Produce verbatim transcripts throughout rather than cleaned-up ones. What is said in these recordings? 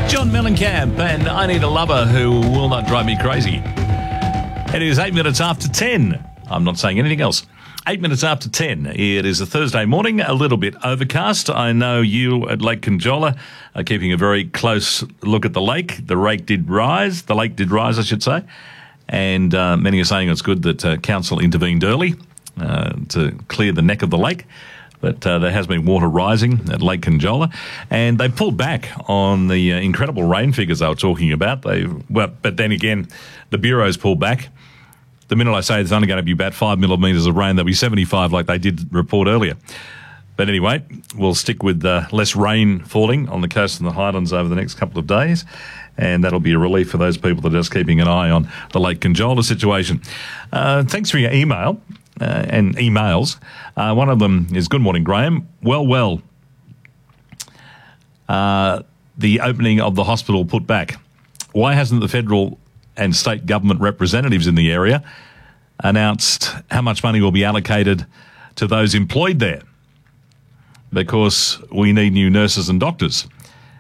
John Mellencamp and I Need a Lover Who Will Not Drive Me Crazy. It is eight minutes after ten. I'm not saying anything else. Eight minutes after ten. It is a Thursday morning, a little bit overcast. I know you at Lake Conjola are keeping a very close look at the lake. The lake did rise. The lake did rise, I should say. And uh, many are saying it's good that uh, council intervened early uh, to clear the neck of the lake. But uh, there has been water rising at Lake Conjola, and they pulled back on the uh, incredible rain figures they were talking about. They, well, but then again, the bureaus pulled back. The minute I say there's only going to be about five millimetres of rain, there'll be seventy-five like they did report earlier. But anyway, we'll stick with uh, less rain falling on the coast and the highlands over the next couple of days, and that'll be a relief for those people that are just keeping an eye on the Lake Conjola situation. Uh, thanks for your email. Uh, and emails. Uh, one of them is, good morning, Graham. Well, well, uh, the opening of the hospital put back. Why hasn't the federal and state government representatives in the area announced how much money will be allocated to those employed there? Because we need new nurses and doctors.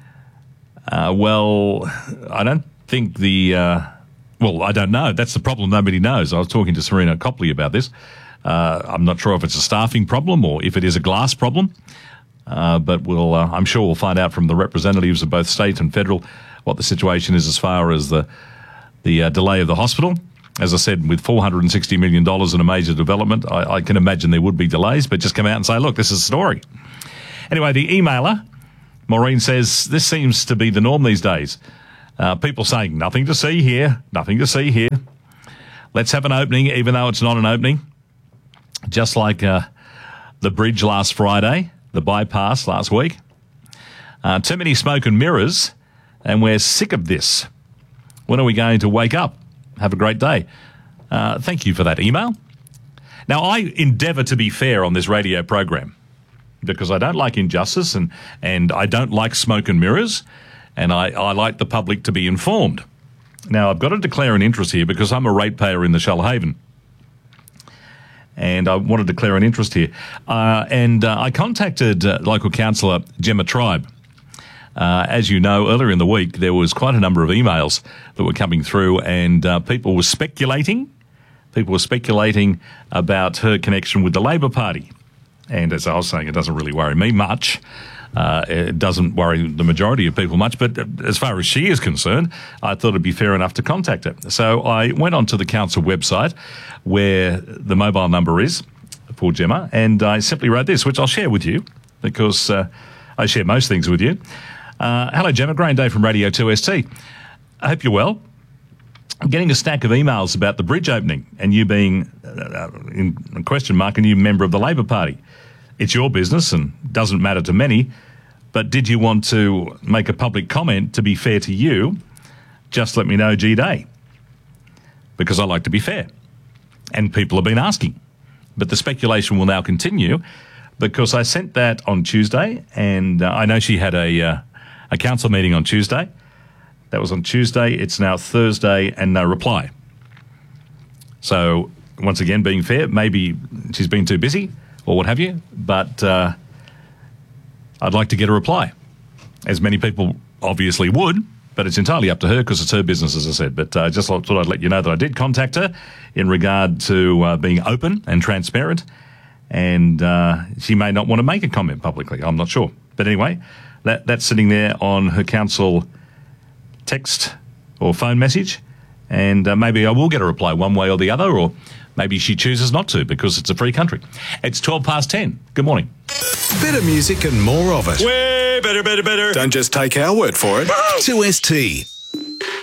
Uh, well, I don't think the... Uh, well, I don't know. That's the problem. Nobody knows. I was talking to Serena Copley about this. Uh, I'm not sure if it's a staffing problem or if it is a glass problem, uh, but we'll, uh, I'm sure we'll find out from the representatives of both state and federal what the situation is as far as the the uh, delay of the hospital. As I said, with four hundred sixty million dollars in a major development, I, I can imagine there would be delays, but just come out and say, look, this is the story. Anyway, the emailer, Maureen, says, this seems to be the norm these days. Uh, people saying, nothing to see here, nothing to see here. Let's have an opening, even though it's not an opening. Just like uh, the bridge last Friday, the bypass last week. Uh, too many smoke and mirrors, and we're sick of this. When are we going to wake up? Have a great day. Uh, thank you for that email. Now, I endeavour to be fair on this radio program because I don't like injustice and, and I don't like smoke and mirrors, and I, I like the public to be informed. Now, I've got to declare an interest here because I'm a ratepayer in the Shoalhaven. And I want to declare an interest here. Uh, and uh, I contacted uh, local councillor Gemma Tribe. Uh, as you know, earlier in the week, there was quite a number of emails that were coming through, and uh, people were speculating. People were speculating about her connection with the Labor Party. And as I was saying, it doesn't really worry me much. Uh, it doesn't worry the majority of people much, but as far as she is concerned, I thought it'd be fair enough to contact her. So I went onto the council website where the mobile number is for Gemma, and I simply wrote this, which I'll share with you because uh, I share most things with you. Uh, hello, Gemma. Graham Day from Radio two S T. I hope you're well. I'm getting a stack of emails about the bridge opening and you being, uh, in question mark, and you member of the Labor Party. It's your business and doesn't matter to many, but did you want to make a public comment to be fair to you? Just let me know G-Day, because I like to be fair. And people have been asking. But the speculation will now continue because I sent that on Tuesday, and uh, I know she had a, uh, a council meeting on Tuesday. That was on Tuesday. It's now Thursday and no reply. So, once again, being fair, maybe she's been too busy or what have you, but uh, I'd like to get a reply, as many people obviously would, but it's entirely up to her because it's her business, as I said. But I uh, just thought I'd let you know that I did contact her in regard to uh, being open and transparent, and uh, she may not want to make a comment publicly. I'm not sure. But anyway, that, that's sitting there on her council text or phone message, and uh, maybe I will get a reply one way or the other, or maybe she chooses not to because it's a free country. It's twelve past ten. Good morning. Better music and more of it. Way better, better, better. Don't just take our word for it. two S T.